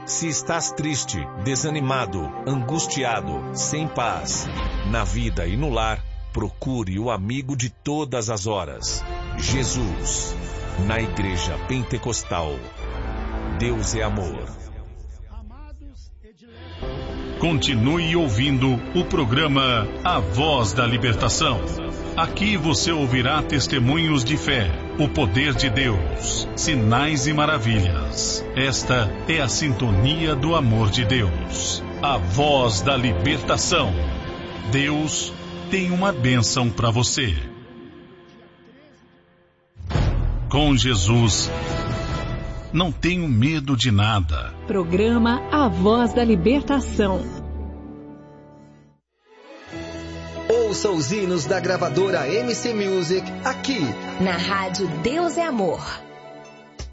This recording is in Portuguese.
Se estás triste, desanimado, angustiado, sem paz, na vida e no lar, procure o amigo de todas as horas, Jesus, na Igreja Pentecostal. Deus é amor. Continue ouvindo o programa A Voz da Libertação. Aqui você ouvirá testemunhos de fé, o poder de Deus, sinais e maravilhas. Esta é a sintonia do amor de Deus. A Voz da Libertação. Deus tem uma bênção para você. Com Jesus, não tenho medo de nada. Programa A Voz da Libertação. Ouça os hinos da gravadora MC Music aqui na rádio Deus é Amor.